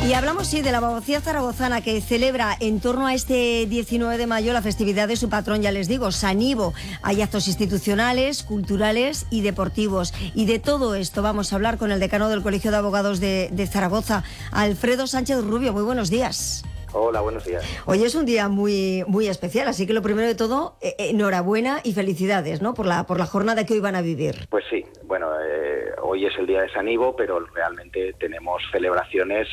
Y hablamos, sí, de la abogacía zaragozana, que celebra en torno a este 19 de mayo la festividad de su patrón, ya les digo, San Ivo. Hay actos institucionales, culturales y deportivos. Y de todo esto vamos a hablar con el decano del Colegio de Abogados de Zaragoza, Alfredo Sánchez Rubio. Muy buenos días. Hola, buenos días. Hoy es un día muy, muy especial, así que lo primero de todo, enhorabuena y felicidades, ¿no?, por la jornada que hoy van a vivir. Pues sí, bueno, hoy es el día de San Ivo, pero realmente tenemos celebraciones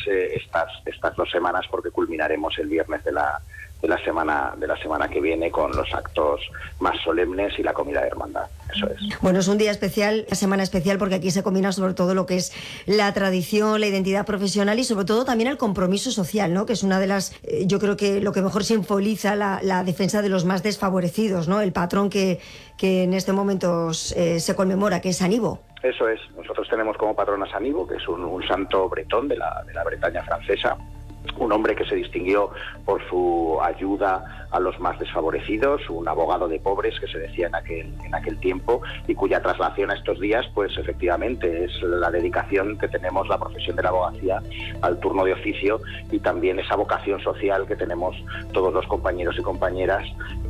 estas 2 semanas, porque culminaremos el viernes de la semana que viene con los actos más solemnes y la comida de hermandad. Eso es. Bueno, es un día especial, una semana especial, porque aquí se combina sobre todo lo que es la tradición, la identidad profesional y sobre todo también el compromiso social, ¿no?, que es una de las, yo creo que lo que mejor simboliza la defensa de los más desfavorecidos, ¿no?, el patrón que en este momento se conmemora, que es San Ivo. Eso es. Nosotros tenemos como patrón a San Ivo, que es un santo bretón de la Bretaña francesa. Un hombre que se distinguió por su ayuda a los más desfavorecidos, un abogado de pobres que se decía en aquel tiempo, y cuya traslación a estos días, pues efectivamente es la dedicación que tenemos la profesión de la abogacía al turno de oficio, y también esa vocación social que tenemos todos los compañeros y compañeras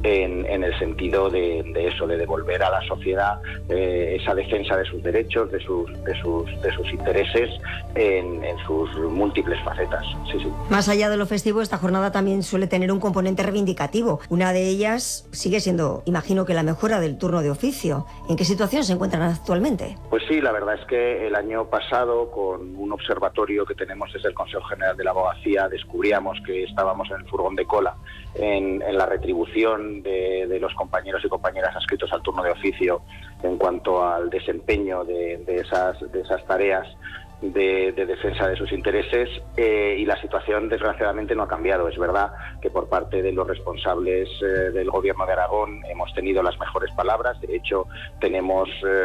en el sentido de eso, de devolver a la sociedad esa defensa de sus derechos, de sus intereses en sus múltiples facetas. Sí, sí. Más allá de lo festivo, esta jornada también suele tener un componente reivindicativo. Una de ellas sigue siendo, imagino, que la mejora del turno de oficio. ¿En qué situación se encuentran actualmente? Pues sí, la verdad es que el año pasado, con un observatorio que tenemos desde el Consejo General de la Abogacía, descubríamos que estábamos en el furgón de cola en la retribución de los compañeros y compañeras adscritos al turno de oficio en cuanto al desempeño de esas tareas de defensa de sus intereses, y la situación desgraciadamente no ha cambiado. Es verdad que por parte de los responsables del Gobierno de Aragón hemos tenido las mejores palabras. De hecho, tenemos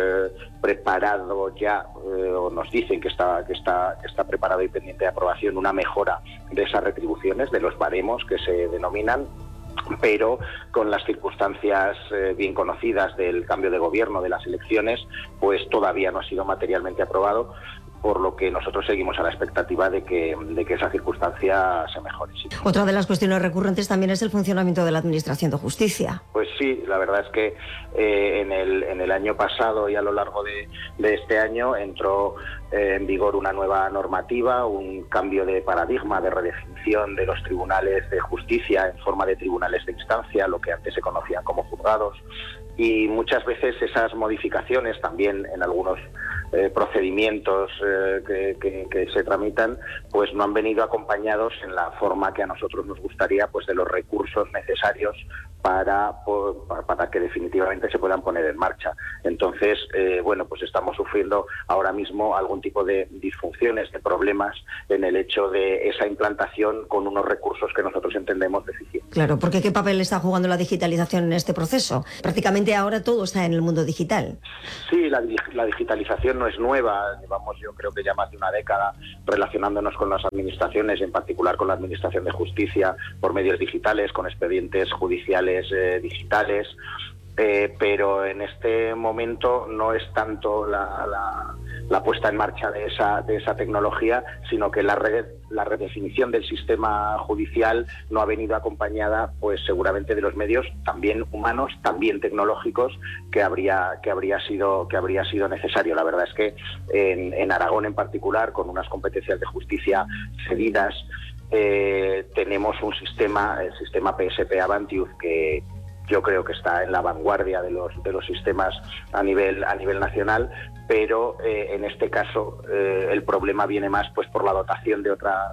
preparado ya, o nos dicen que está preparado y pendiente de aprobación, una mejora de esas retribuciones, de los baremos que se denominan, pero con las circunstancias bien conocidas del cambio de gobierno, de las elecciones, pues todavía no ha sido materialmente aprobado, por lo que nosotros seguimos a la expectativa de que esa circunstancia se mejore. Sí. Otra de las cuestiones recurrentes también es el funcionamiento de la Administración de Justicia. Pues sí, la verdad es que en el año pasado y a lo largo de este año entró en vigor una nueva normativa, un cambio de paradigma, de redefinición de los tribunales de justicia en forma de tribunales de instancia, lo que antes se conocían como juzgados, y muchas veces esas modificaciones también en algunos procedimientos que se tramitan, pues no han venido acompañados en la forma que a nosotros nos gustaría, pues de los recursos necesarios para que definitivamente se puedan poner en marcha. Entonces, bueno, pues estamos sufriendo ahora mismo algún tipo de disfunciones, de problemas en el hecho de esa implantación con unos recursos que nosotros entendemos deficientes. Claro, porque ¿qué papel está jugando la digitalización en este proceso? Prácticamente ahora todo está en el mundo digital. Sí, la digitalización no es nueva. Llevamos, yo creo que ya más de una década relacionándonos con las administraciones, en particular con la Administración de Justicia, por medios digitales, con expedientes judiciales digitales, pero en este momento no es tanto la puesta en marcha de esa tecnología, sino que la redefinición del sistema judicial no ha venido acompañada, pues seguramente, de los medios también humanos, también tecnológicos, que habría sido necesario. La verdad es que en Aragón en particular, con unas competencias de justicia cedidas, tenemos un sistema, el sistema PSP Avantius, que yo creo que está en la vanguardia de los sistemas a nivel nacional, pero en este caso el problema viene más pues por las dotaciones de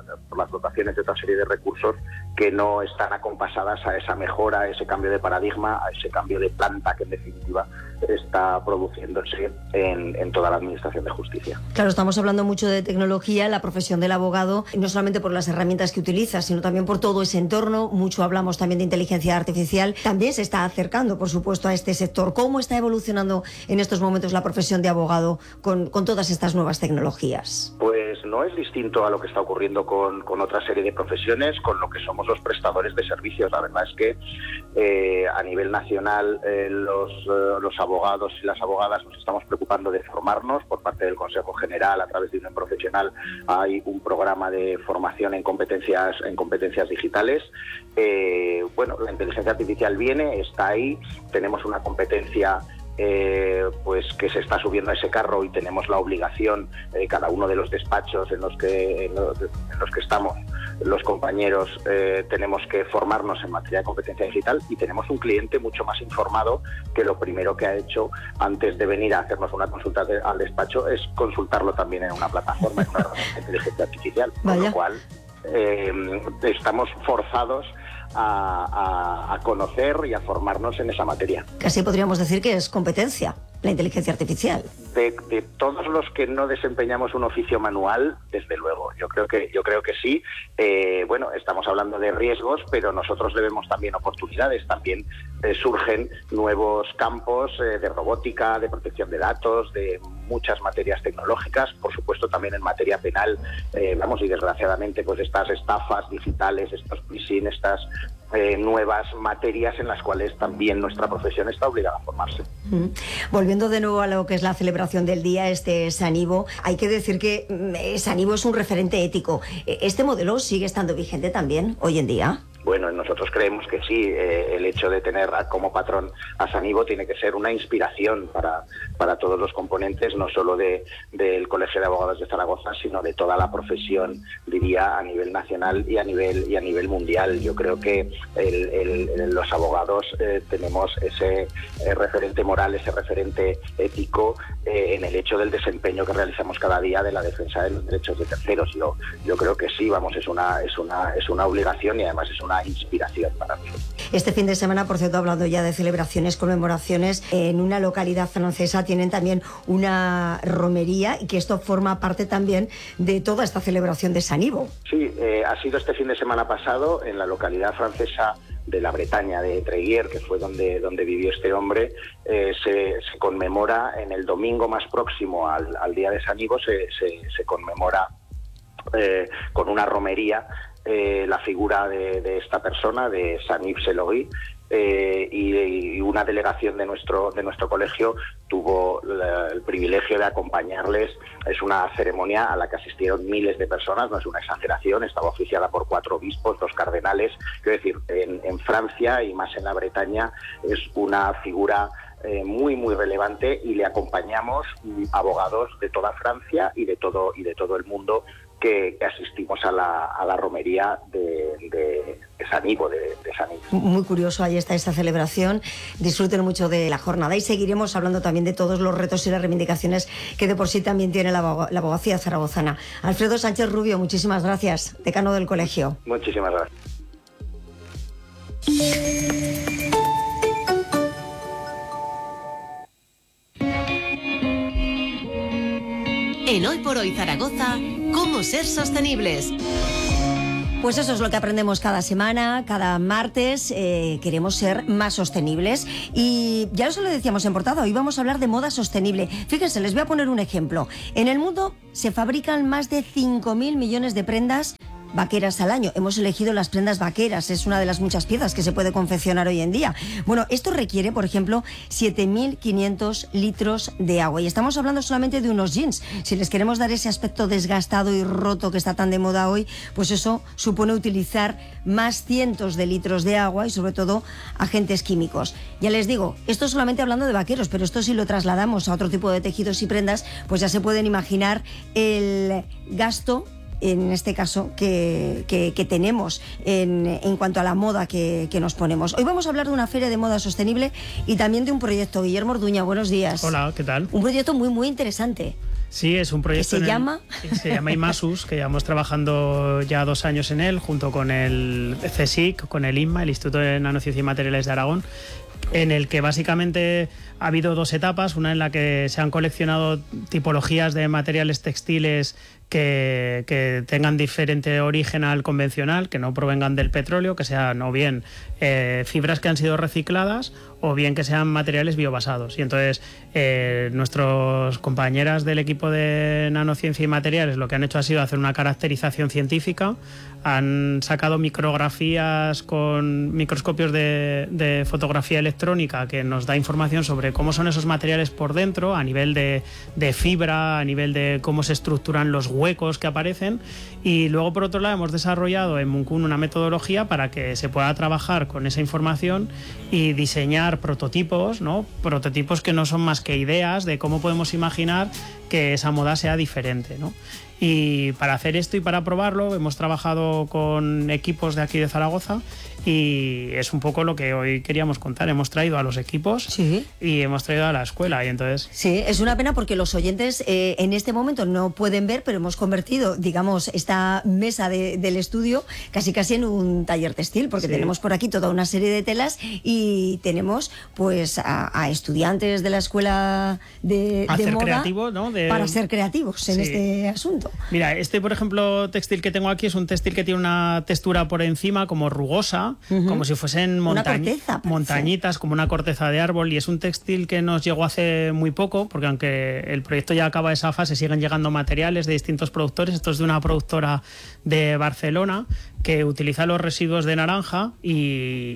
otra serie de recursos que no están acompasadas a esa mejora, a ese cambio de paradigma, a ese cambio de planta que en definitiva está produciéndose en toda la Administración de Justicia. Claro, estamos hablando mucho de tecnología, la profesión del abogado, no solamente por las herramientas que utiliza, sino también por todo ese entorno. Mucho hablamos también de inteligencia artificial. También se está acercando, por supuesto, a este sector. ¿Cómo está evolucionando en estos momentos la profesión de abogado con todas estas nuevas tecnologías? Pues no es distinto a lo que está ocurriendo con otra serie de profesiones, con lo que somos los prestadores de servicios. La verdad es que a nivel nacional los abogados y las abogadas nos estamos preocupando de formarnos. Por parte del Consejo General, a través de Unión Profesional, hay un programa de formación en competencias digitales. Bueno, la inteligencia artificial está ahí, tenemos una competencia pues que se está subiendo a ese carro y tenemos la obligación, cada uno de los despachos en los que estamos los compañeros, tenemos que formarnos en materia de competencia digital, y tenemos un cliente mucho más informado, que lo primero que ha hecho antes de venir a hacernos una consulta al despacho es consultarlo también en una plataforma, en una herramienta de inteligencia artificial. Vaya. Con lo cual estamos forzados a conocer y a formarnos en esa materia. Casi podríamos decir que es competencia la inteligencia artificial. De todos los que no desempeñamos un oficio manual, desde luego, yo creo que sí. Bueno, estamos hablando de riesgos, pero nosotros le vemos también oportunidades. También surgen nuevos campos de robótica, de protección de datos, de muchas materias tecnológicas, por supuesto también en materia penal, y desgraciadamente pues estas estafas digitales, estos phishing, estas nuevas materias en las cuales también nuestra profesión está obligada a formarse. Volviendo de nuevo a lo que es la celebración del día, San Ivo, hay que decir que San Ivo es un referente ético. ¿Este modelo sigue estando vigente también hoy en día? Bueno, nosotros creemos que sí. El hecho de tener como patrón a San Ivo tiene que ser una inspiración para todos los componentes, no solo del Colegio de Abogados de Zaragoza, sino de toda la profesión, diría, a nivel nacional y a nivel mundial. Yo creo que los abogados tenemos ese referente moral, ese referente ético en el hecho del desempeño que realizamos cada día de la defensa de los derechos de terceros. Yo creo que sí, es una obligación, y además es una inspiración para nosotros. Este fin de semana, por cierto, hablando ya de celebraciones, conmemoraciones, en una localidad francesa tienen también una romería, y que esto forma parte también de toda esta celebración de San Ivo. Sí, ha sido este fin de semana pasado en la localidad francesa de la Bretaña, de Tréguier, que fue donde vivió este hombre. Se conmemora en el domingo más próximo al día de San Ivo, se conmemora con una romería la figura de esta persona, de Saint-Yves Selogy, y una delegación de nuestro colegio tuvo el privilegio de acompañarles. Es una ceremonia a la que asistieron miles de personas, no es una exageración, estaba oficiada por 4 obispos, 2 cardenales. Quiero decir, en Francia y más en la Bretaña es una figura muy muy relevante, y le acompañamos abogados de toda Francia y de todo el mundo que asistimos a la romería de San Ivo, de San Ivo. Muy curioso, ahí está esta celebración. Disfruten mucho de la jornada, y seguiremos hablando también de todos los retos y las reivindicaciones que de por sí también tiene la abogacía zaragozana. Alfredo Sánchez Rubio, muchísimas gracias, decano del colegio. Muchísimas gracias. En Hoy por Hoy Zaragoza, ¿cómo ser sostenibles? Pues eso es lo que aprendemos cada semana, cada martes. Queremos ser más sostenibles, y ya eso lo decíamos en portada. Hoy vamos a hablar de moda sostenible. Fíjense, les voy a poner un ejemplo. En el mundo se fabrican más de 5.000 millones de prendas vaqueras al año. Hemos elegido las prendas vaqueras, es una de las muchas piezas que se puede confeccionar hoy en día. Bueno, esto requiere, por ejemplo, 7.500 litros de agua, y estamos hablando solamente de unos jeans. Si les queremos dar ese aspecto desgastado y roto que está tan de moda hoy, pues eso supone utilizar más cientos de litros de agua y sobre todo agentes químicos. Ya les digo, esto solamente hablando de vaqueros, pero esto si lo trasladamos a otro tipo de tejidos y prendas, pues ya se pueden imaginar el gasto, en este caso, que tenemos en cuanto a la moda que nos ponemos. Hoy vamos a hablar de una feria de moda sostenible y también de un proyecto. Guillermo Orduña, buenos días. Hola, ¿qué tal? Un proyecto muy, muy interesante. Sí, es un proyecto ¿Se llama IMASUS, que llevamos trabajando ya 2 años en él, junto con el CSIC, con el INMA, el Instituto de Nanociencia y Materiales de Aragón, en el que básicamente ha habido 2 etapas, una en la que se han coleccionado tipologías de materiales textiles que tengan diferente origen al convencional, que no provengan del petróleo, que sean o bien fibras que han sido recicladas o bien que sean materiales biobasados. Y entonces nuestros compañeras del equipo de nanociencia y materiales lo que han hecho ha sido hacer una caracterización científica, han sacado micrografías con microscopios de fotografía electrónica que nos da información sobre cómo son esos materiales por dentro, a nivel de fibra, a nivel de cómo se estructuran los huecos que aparecen, y luego por otro lado hemos desarrollado en Munkun una metodología para que se pueda trabajar con esa información y diseñar prototipos, ¿no? Prototipos que no son más que ideas de cómo podemos imaginar que esa moda sea diferente, ¿no? Y para hacer esto y para probarlo hemos trabajado con equipos de aquí de Zaragoza, y es un poco lo que hoy queríamos contar. Hemos traído a los equipos Sí. y hemos traído a la escuela, y entonces... Sí, es una pena porque los oyentes en este momento no pueden ver, pero hemos convertido, digamos, esta mesa del estudio casi en un taller textil, porque Sí. tenemos por aquí toda una serie de telas y tenemos pues a estudiantes de la escuela de Hacer moda creativo, ¿no? para ser creativos en Sí. este asunto. Mira, por ejemplo, textil que tengo aquí es un textil que tiene una textura por encima como rugosa, como si fuesen Una corteza, parece. montañitas, como una corteza de árbol, y es un textil que nos llegó hace muy poco, porque aunque el proyecto ya acaba esa fase, siguen llegando materiales de distintos productores. Esto es de una productora de Barcelona que utiliza los residuos de naranja y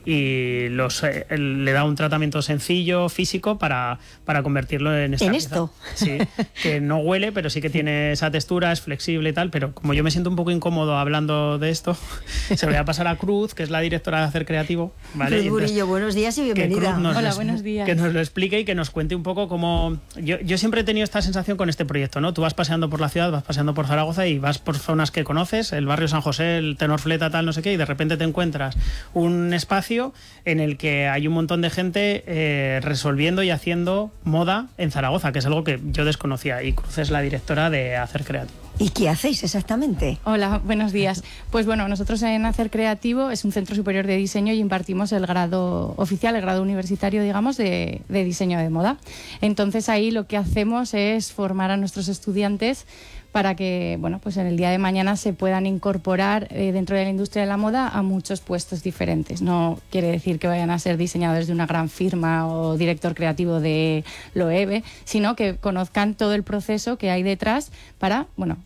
le da un tratamiento sencillo, físico, para convertirlo en esta ¿En pieza. esto? Sí, que no huele, pero sí que tiene esa textura, es flexible y tal, pero como yo me siento un poco incómodo hablando de esto, se lo voy a pasar a Cruz, que es la directora de Hacer Creativo. ¿Vale? Cruz Y entonces, Burillo, buenos días y que bienvenida. Cruz Hola, buenos días. Que nos lo explique y que nos cuente un poco cómo... Yo siempre he tenido esta sensación con este proyecto, ¿no? Tú vas paseando por la ciudad, vas paseando por Zaragoza y vas por zonas que conoces, el barrio San José, el Tenorfleta, tal, no sé qué, y de repente te encuentras un espacio en el que hay un montón de gente resolviendo y haciendo moda en Zaragoza, que es algo que yo desconocía, y Cruz es la directora de Hacer Creativo. ¿Y qué hacéis exactamente? Hola, buenos días. Pues bueno, nosotros en Hacer Creativo es un centro superior de diseño y impartimos el grado oficial, el grado universitario, digamos, de diseño de moda. Entonces ahí lo que hacemos es formar a nuestros estudiantes para que, bueno, pues en el día de mañana se puedan incorporar dentro de la industria de la moda a muchos puestos diferentes. No quiere decir que vayan a ser diseñadores de una gran firma o director creativo de Loewe, sino que conozcan todo el proceso que hay detrás para, bueno,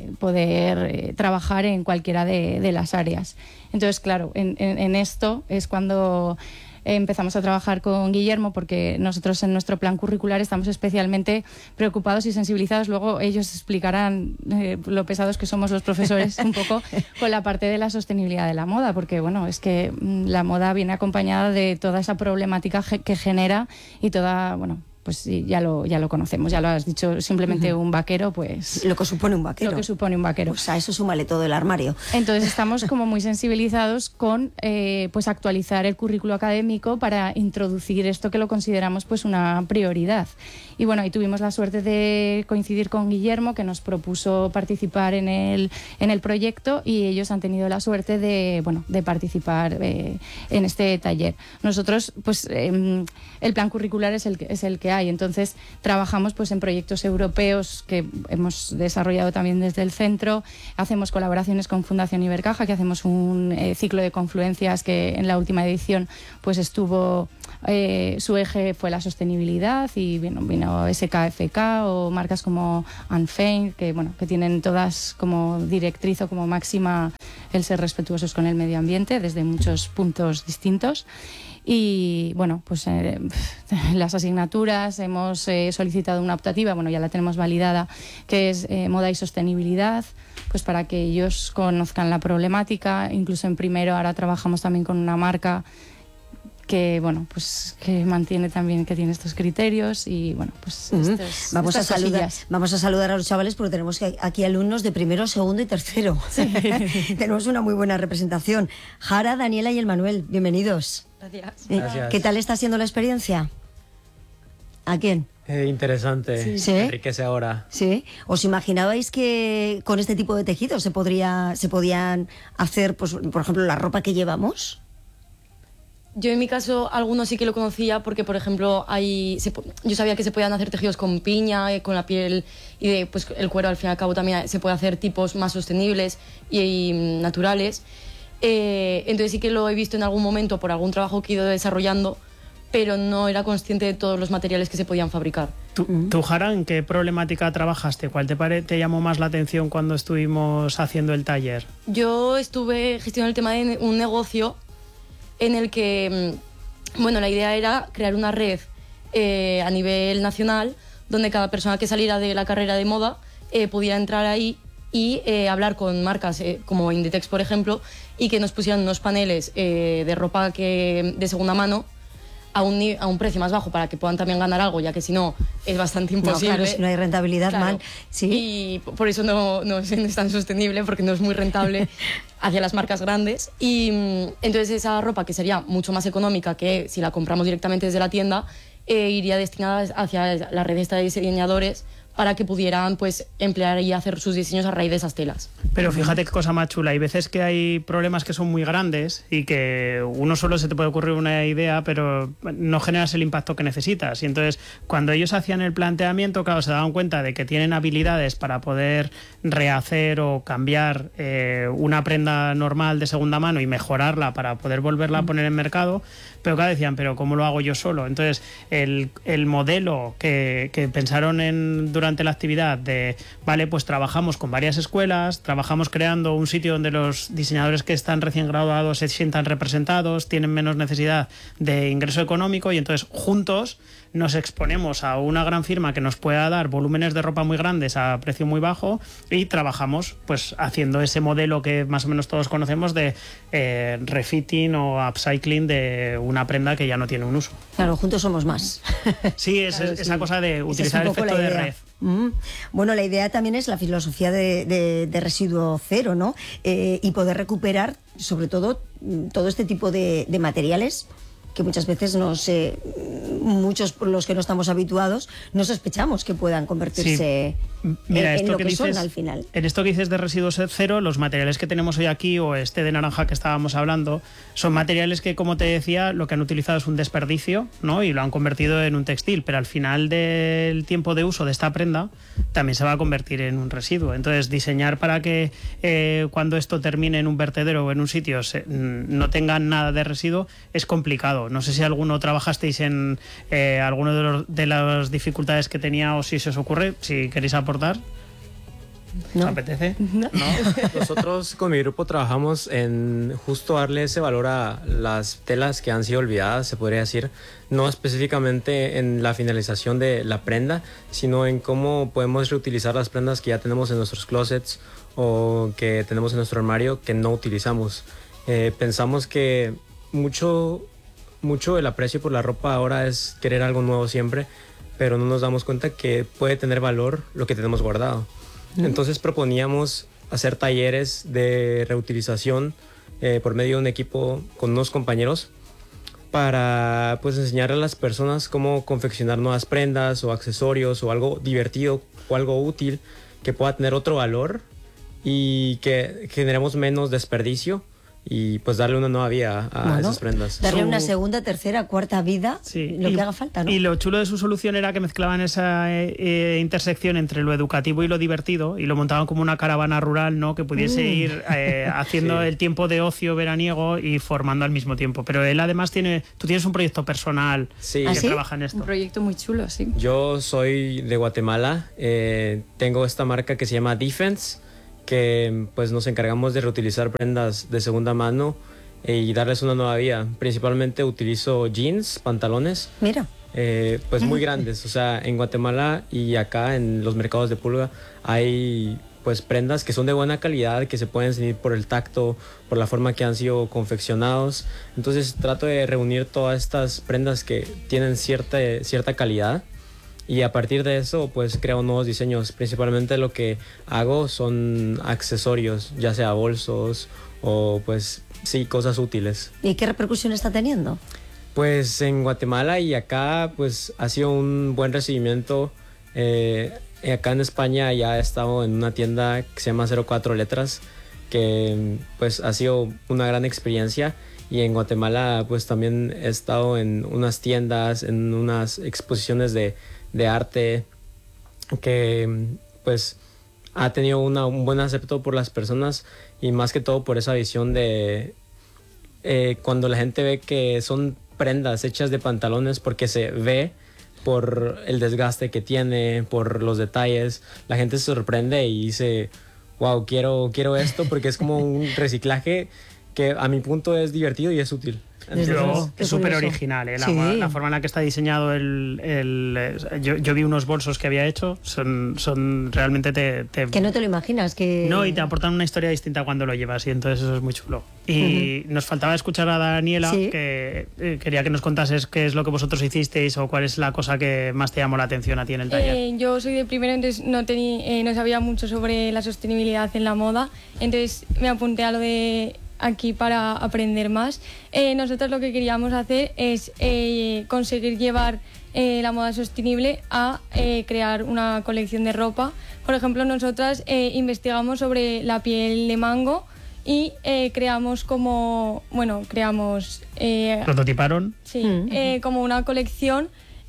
poder trabajar en cualquiera de las áreas. Entonces, claro, en esto es cuando empezamos a trabajar con Guillermo, porque nosotros en nuestro plan curricular estamos especialmente preocupados y sensibilizados. Luego ellos explicarán lo pesados que somos los profesores un poco con la parte de la sostenibilidad de la moda, porque bueno, es que la moda viene acompañada de toda esa problemática que genera y toda, bueno, pues sí, ya lo conocemos, ya lo has dicho, simplemente un vaquero, pues... Lo que supone un vaquero. Lo que supone un vaquero. Pues a eso súmale todo el armario. Entonces estamos como muy sensibilizados con pues actualizar el currículo académico para introducir esto que lo consideramos pues una prioridad. Y bueno, ahí tuvimos la suerte de coincidir con Guillermo, que nos propuso participar en el proyecto, y ellos han tenido la suerte de participar en este taller. Nosotros, pues el plan curricular es el que hay, entonces trabajamos pues en proyectos europeos que hemos desarrollado también desde el centro, hacemos colaboraciones con Fundación Ibercaja, que hacemos un ciclo de confluencias que en la última edición pues estuvo... su eje fue la sostenibilidad, y vino SKFK o marcas como Unfeigned, que tienen todas como directriz o como máxima el ser respetuosos con el medio ambiente desde muchos puntos distintos. Y bueno, pues las asignaturas hemos solicitado una optativa, ya la tenemos validada, que es moda y sostenibilidad, pues para que ellos conozcan la problemática. Incluso en primero ahora trabajamos también con una marca que que mantiene también, que tiene estos criterios, y pues Vamos a saludar a los chavales, porque tenemos aquí alumnos de primero, segundo y tercero. Sí. Tenemos una muy buena representación. Jara, Daniela y el Manuel, bienvenidos. Gracias. Gracias. ¿Qué tal está siendo la experiencia? ¿A quién? Interesante. Sí. Enriquece ahora. Sí. ¿Os imaginabais que con este tipo de tejidos se podían hacer, pues, por ejemplo, la ropa que llevamos? Yo en mi caso algunos sí que lo conocía, porque por ejemplo yo sabía que se podían hacer tejidos con piña, con la piel, y pues el cuero al fin y al cabo también se puede hacer tipos más sostenibles y naturales. Entonces sí que lo he visto en algún momento por algún trabajo que he ido desarrollando, pero no era consciente de todos los materiales que se podían fabricar. ¿Tú, Jara, en qué problemática trabajaste? ¿Cuál te llamó más la atención cuando estuvimos haciendo el taller? Yo estuve gestionando el tema de un negocio en el que, bueno, la idea era crear una red a nivel nacional donde cada persona que saliera de la carrera de moda pudiera entrar ahí y hablar con marcas como Inditex, por ejemplo, y que nos pusieran unos paneles de ropa de segunda mano a un precio más bajo para que puedan también ganar algo, ya que si no es bastante imposible. No, claro, si no hay rentabilidad, claro. mal. Sí. Y por eso no es tan sostenible, porque no es muy rentable hacia las marcas grandes. Y entonces esa ropa, que sería mucho más económica que si la compramos directamente desde la tienda, iría destinada hacia la red esta de diseñadores para que pudieran pues emplear y hacer sus diseños a raíz de esas telas. Pero fíjate qué cosa más chula. Hay veces que hay problemas que son muy grandes y que uno solo se te puede ocurrir una idea, pero no generas el impacto que necesitas. Y entonces, cuando ellos hacían el planteamiento, claro, se daban cuenta de que tienen habilidades para poder rehacer o cambiar una prenda normal de segunda mano y mejorarla para poder volverla a poner en mercado. Pero claro, decían, pero ¿cómo lo hago yo solo? Entonces, el modelo que pensaron durante la actividad de, vale, pues trabajamos con varias escuelas, trabajamos creando un sitio donde los diseñadores que están recién graduados se sientan representados, tienen menos necesidad de ingreso económico y entonces juntos nos exponemos a una gran firma que nos pueda dar volúmenes de ropa muy grandes a precio muy bajo y trabajamos pues haciendo ese modelo que más o menos todos conocemos de refitting o upcycling de una prenda que ya no tiene un uso. Claro, juntos somos más. Sí, esa cosa de utilizar el efecto de red. Bueno, la idea también es la filosofía de residuo cero, ¿no? Y poder recuperar, sobre todo este tipo de materiales que muchas veces muchos por los que no estamos habituados no sospechamos que puedan convertirse en lo que son al final. En esto que dices de residuos cero, los materiales que tenemos hoy aquí o este de naranja que estábamos hablando son materiales que, como te decía, lo que han utilizado es un desperdicio, ¿no? Y lo han convertido en un textil, pero al final del tiempo de uso de esta prenda también se va a convertir en un residuo. Entonces, diseñar para que cuando esto termine en un vertedero o en un sitio no tengan nada de residuo es complicado. No sé si alguno trabajasteis en alguno de las dificultades que tenía o si se os ocurre, si queréis aportar. ¿No? ¿Os apetece? No. Nosotros con mi grupo trabajamos en justo darle ese valor a las telas que han sido olvidadas, se podría decir, no específicamente en la finalización de la prenda, sino en cómo podemos reutilizar las prendas que ya tenemos en nuestros closets o que tenemos en nuestro armario que no utilizamos. Pensamos que mucho el aprecio por la ropa ahora es querer algo nuevo siempre, pero no nos damos cuenta que puede tener valor lo que tenemos guardado. Entonces proponíamos hacer talleres de reutilización por medio de un equipo con unos compañeros para pues enseñar a las personas cómo confeccionar nuevas prendas o accesorios o algo divertido o algo útil que pueda tener otro valor y que generemos menos desperdicio y pues darle una nueva vida a esas prendas. Darle una segunda, tercera, cuarta vida, lo que haga falta, ¿no? Y lo chulo de su solución era que mezclaban esa intersección entre lo educativo y lo divertido y lo montaban como una caravana rural, ¿no? Que pudiese ir haciendo el tiempo de ocio veraniego y formando al mismo tiempo. Pero él además tú tienes un proyecto personal que trabaja en esto. Un proyecto muy chulo, sí. Yo soy de Guatemala, tengo esta marca que se llama Defense, que pues nos encargamos de reutilizar prendas de segunda mano y darles una nueva vida. Principalmente utilizo jeans, pantalones. Mira. Pues muy grandes. O sea, en Guatemala y acá en los mercados de pulga hay pues prendas que son de buena calidad, que se pueden sentir por el tacto, por la forma que han sido confeccionados. Entonces trato de reunir todas estas prendas que tienen cierta calidad. Y a partir de eso, pues creo nuevos diseños. Principalmente lo que hago son accesorios, ya sea bolsos o pues sí, cosas útiles. ¿Y qué repercusión está teniendo? Pues en Guatemala y acá pues ha sido un buen recibimiento. Acá en España ya he estado en una tienda que se llama 04 Letras, que pues ha sido una gran experiencia. Y en Guatemala pues también he estado en unas tiendas, en unas exposiciones de arte que pues ha tenido un buen acepto por las personas y más que todo por esa visión de cuando la gente ve que son prendas hechas de pantalones porque se ve por el desgaste que tiene, por los detalles. La gente se sorprende y dice, wow, quiero esto, porque es como un reciclaje que a mi punto es divertido y es útil. Desde luego, es súper original, ¿eh? Sí. La forma en la que está diseñado yo vi unos bolsos que había hecho, son realmente que no te lo imaginas. No, y te aportan una historia distinta cuando lo llevas, y entonces eso es muy chulo. Y nos faltaba escuchar a Daniela, Sí. que quería que nos contases qué es lo que vosotros hicisteis o cuál es la cosa que más te llamó la atención a ti en el taller. Yo soy de primero, entonces no sabía mucho sobre la sostenibilidad en la moda, entonces me apunté a lo de aquí para aprender más. Nosotros lo que queríamos hacer es conseguir llevar la moda sostenible a crear una colección de ropa. Por ejemplo, nosotras investigamos sobre la piel de mango y creamos ¿Prototiparon? sí, como una colección.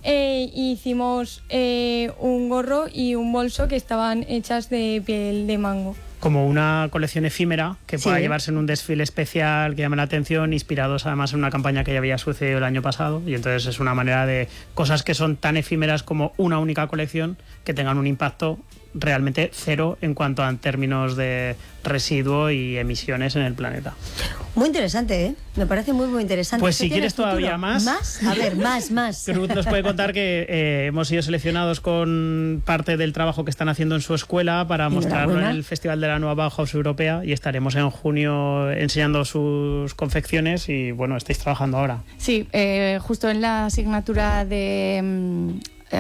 Hicimos un gorro y un bolso que estaban hechas de piel de mango. Como una colección efímera que pueda Sí. llevarse en un desfile especial que llame la atención, inspirados además en una campaña que ya había sucedido el año pasado, y entonces es una manera de cosas que son tan efímeras como una única colección que tengan un impacto realmente cero en cuanto a términos de residuo y emisiones en el planeta. Muy interesante, ¿eh? Me parece muy interesante. Pues ¿Esto si tiene quieres futuro? todavía más. ¿Más? A ver, más. Cruz nos puede contar que hemos sido seleccionados con parte del trabajo que están haciendo en su escuela para mostrarlo en el Festival de la Nueva Bauhaus Europea, y estaremos en junio enseñando sus confecciones, y bueno, estáis trabajando ahora. Sí, justo en la asignatura de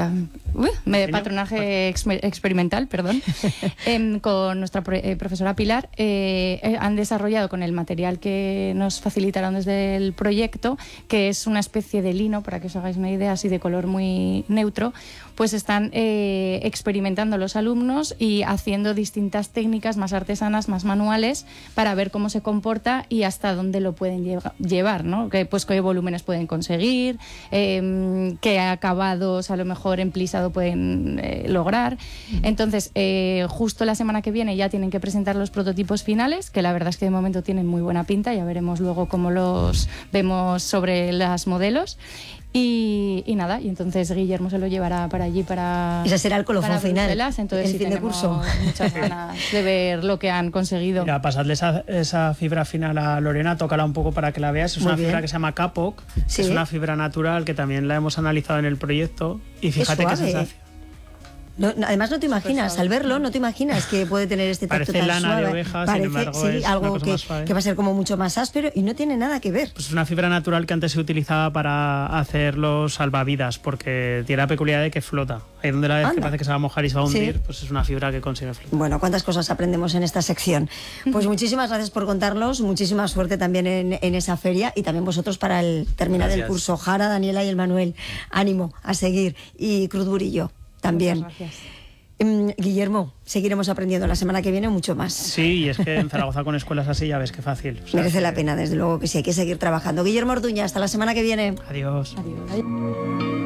patronaje experimental, perdón, con nuestra profesora Pilar, han desarrollado con el material que nos facilitaron desde el proyecto, que es una especie de lino, para que os hagáis una idea, así de color muy neutro, pues están experimentando los alumnos y haciendo distintas técnicas más artesanas, más manuales, para ver cómo se comporta y hasta dónde lo pueden llevar, ¿no? Qué volúmenes pueden conseguir, qué acabados a lo mejor emplisado pueden lograr. Entonces, justo la semana que viene ya tienen que presentar los prototipos finales, que la verdad es que de momento tienen muy buena pinta, ya veremos luego cómo los vemos sobre las modelos. Y nada, y entonces Guillermo se lo llevará para allí para... Ese será el colofón final, entonces el sí fin de tenemos curso. muchas ganas de ver lo que han conseguido. Mira, pasadle esa fibra final a Lorena, tócala un poco para que la veas. Es Muy una bien. fibra que se llama Kapok, Sí. es una fibra natural que también la hemos analizado en el proyecto, y fíjate qué suave. sensación. Además no te imaginas, al verlo no te imaginas que puede tener este tacto Parece tan lana de suave. oveja, sin Parece, embargo, sí, es una algo cosa más suave. que va a ser como mucho más áspero y no tiene nada que ver. Pues es una fibra natural que antes se utilizaba para hacer los salvavidas, porque tiene la peculiaridad de que flota. Ahí donde la ves que Anda. parece que se va a mojar y se va a hundir, Sí. pues es una fibra que consigue flotar. Bueno, cuántas cosas aprendemos en esta sección. Pues muchísimas gracias por contarnos, muchísima suerte también en esa feria, y también vosotros para el terminar el Gracias. curso. Jara, Daniela y el Manuel, ánimo a seguir, y Cruz Burillo también. Muchas gracias. Guillermo, seguiremos aprendiendo la semana que viene mucho más. Sí, y es que en Zaragoza con escuelas así ya ves qué fácil. O sea, Merece la que- pena, desde luego que sí, hay que seguir trabajando. Guillermo Orduña, hasta la semana que viene. Adiós. Adiós.